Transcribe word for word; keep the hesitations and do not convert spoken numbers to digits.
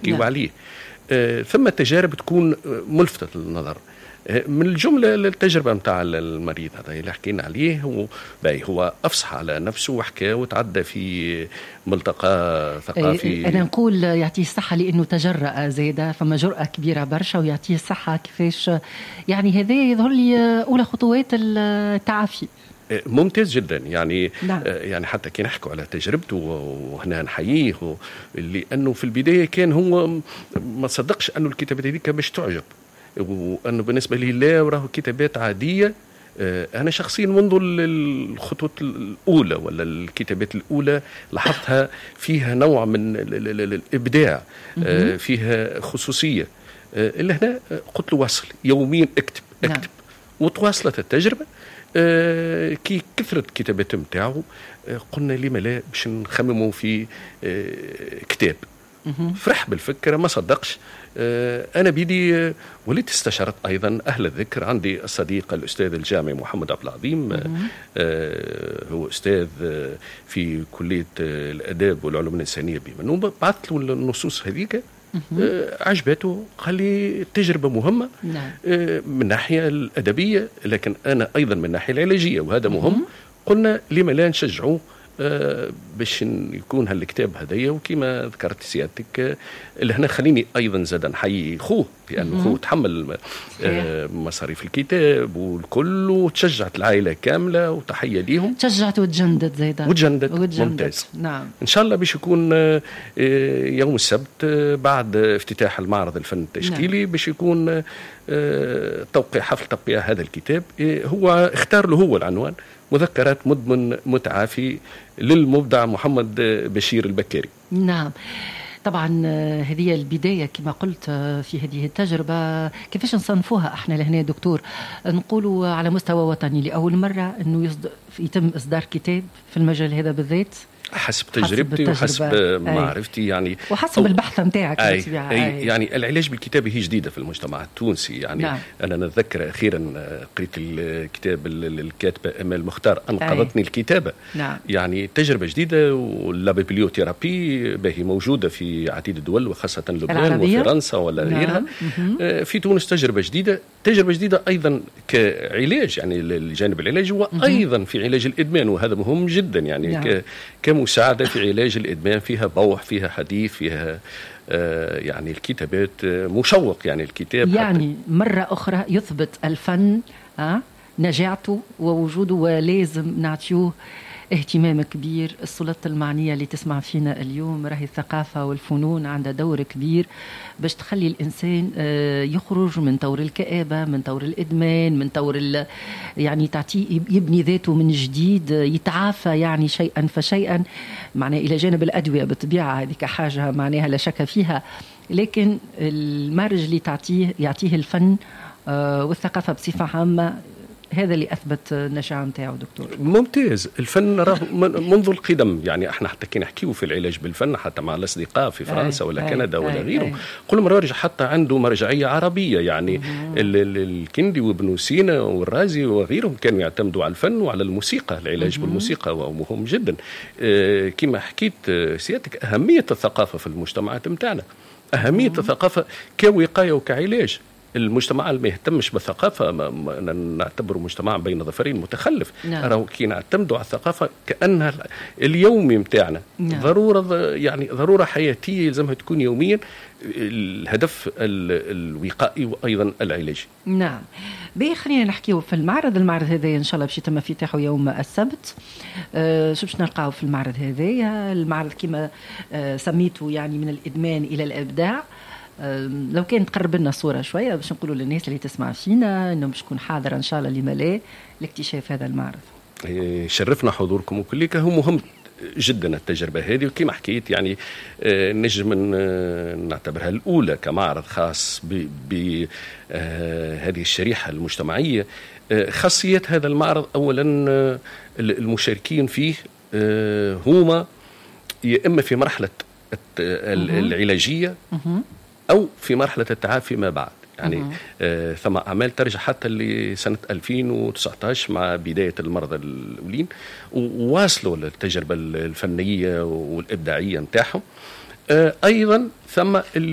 نحكيو نعم. عليه. آه ثم تجارب تكون ملفتة للنظر. آه من الجملة التجربة متاع المريض هذا اللي حكينا عليه هو باي هو أفصح على نفسه وحكى وتعدى في ملتقى ثقافي. أنا نقول يعطيه الصحة لأنه تجرأ زيادة، فما جرأة كبيرة برشا، ويعطيه الصحة كيفاش يعني هذا يظهر لي أولى خطوات التعافي. ممتاز جدا يعني نعم. يعني حتى كي نحكوا على تجربته وهنا نحييه لأنه في البداية كان هو ما صدقش أنه الكتابات هذيك باش تعجب، وأنه بالنسبة لي لا وراه كتابات عادية. أنا شخصيا منذ الخطوة الأولى ولا الكتابات الأولى لاحظتها فيها نوع من الإبداع، فيها خصوصية. اللي هنا قلت له وصل يوميا اكتب اكتب نعم. وتواصلت التجربة. آه كي كثرت كتابات متاعه آه قلنا لما لا باش نخمموا في آه كتاب. فرح بالفكرة ما صدقش. آه أنا بيدي آه وليت استشرت أيضا أهل الذكر. عندي الصديق الأستاذ الجامعي محمد عبد العظيم، آه هو أستاذ آه في كلية آه الأداب والعلوم الإنسانية بمنوبة. بعثت له النصوص هذيك، آه عجبته، قال لي التجربة مهمة نعم. آه من الناحية الأدبية لكن أنا أيضا من الناحية العلاجية وهذا مهم. قلنا لما لا نشجعوه آه باش يكون هالكتاب هدايا. وكما ذكرت سيادتك آه اللي هنا خليني أيضا زاد نحيي خوه لأنه خوه تحمل آه مصاريف الكتاب والكل، وتشجعت العائلة كاملة وتحية ليهم. تشجعت وتجندت زيدا وتجندت, وتجندت. ممتاز. نعم. إن شاء الله باش يكون آه يوم السبت آه بعد افتتاح المعرض الفن التشكيلي نعم. باش يكون آه توقيع حفل توقيع هذا الكتاب. آه هو اختار له هو العنوان مذكرات مدمن متعافي للمبدع محمد بشير البكاري. نعم. طبعا هذه البداية كما قلت في هذه التجربة. كيفاش نصنفوها احنا لهنا دكتور؟ نقولوا على مستوى وطني لأول مرة أنه يصدر يتم إصدار كتاب في المجال هذا بالذات حسب تجربتي وحسب معرفتي يعني وحسب البحث متاعك. أي أي يعني العلاج بالكتابة هي جديدة في المجتمع التونسي يعني نعم. أنا نتذكر أخيرا قريت الكتاب الكاتبة أمال مختار أنقذتني أي. الكتابة نعم. يعني تجربة جديدة. واللابيبليوثيرابي باهي موجودة في عديد الدول وخاصة لبنان وفرنسا ولا نعم. غيرها. في تونس تجربة جديدة تجربة جديدة أيضا كعلاج يعني الجانب العلاجي وأيضا في علاج الإدمان وهذا مهم جدا يعني نعم. كمساعدة في علاج الإدمان. فيها بوح فيها حديث فيها آه يعني الكتابات آه مشوق يعني الكتاب يعني مرة أخرى يثبت الفن آه نجاعته ووجوده ولازم نعطيه اهتمام كبير. السلطة المعنية اللي تسمع فينا اليوم راهي الثقافة والفنون عندها دور كبير باش تخلي الإنسان يخرج من طور الكآبة من طور الإدمان من طور يعني تعطيه يبني ذاته من جديد يتعافى يعني شيئا فشيئا. معناه إلى جانب الأدوية بالطبيعة هذه حاجة معناها لا شك فيها، لكن المارج اللي تعطيه يعطيه الفن والثقافة بصفة عامة هذا اللي أثبت النشاعة متاعه دكتور. ممتاز. الفن راه منذ القدم يعني احنا حتى كي نحكيو في العلاج بالفن حتى مع الأصدقاء في فرنسا ولا كندا ولا غيرهم كل مرة حتى عنده مرجعية عربية يعني الكندي وابن سينا والرازي وغيرهم كانوا يعتمدوا على الفن وعلى الموسيقى. العلاج بالموسيقى ومهم جدا. اه كما حكيت سيادتك أهمية الثقافة في المجتمعات متاعنا، أهمية الثقافة كوقاية وكعلاج. المجتمع اللي ما يهتمش بالثقافة نعتبره مجتمع بين ظفرين متخلف. نعم. كي نعتمدوا على الثقافة كأنها اليومي متاعنا نعم. ضرورة يعني ضرورة حياتية لازمها تكون يوميا. الهدف الوقائي وأيضا العلاجي. نعم. بيه خلينا نحكيه في المعرض. المعرض هذا إن شاء الله باش يتم افتتاحه يوم السبت. أه شو باش نلقاو في المعرض هذا؟ المعرض كما أه سميته يعني من الإدمان إلى الإبداع. لو كان تقرب لنا صورة شوية باش نقولوا للناس اللي تسمع فينا انه باش تكون حاضرة ان شاء الله لما لا لاكتشاف هذا المعرض. شرفنا حضوركم وكلك. هو مهم جدا التجربة هذه وكما حكيت يعني نجم نعتبرها الأولى كمعرض خاص بهذه الشريحة المجتمعية. خاصية هذا المعرض أولا المشاركين فيه هما يا إما في مرحلة العلاجية أو في مرحلة التعافي ما بعد يعني آه ثم أعمال ترجع حتى لسنة ألفين وتسعة عشر مع بداية المرضى الأولين وواصلوا للتجربة الفنية والإبداعية متاعهم. آه أيضا ثم